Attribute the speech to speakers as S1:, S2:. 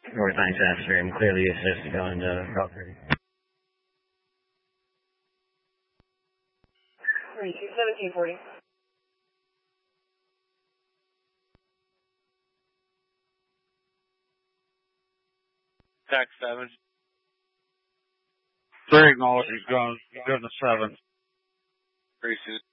S1: North 9 Atmosphere, I'm clearly assisted going to Route 30.
S2: 1740.
S3: Tax 7.
S4: 3 acknowledging going to 7.
S3: 3-2.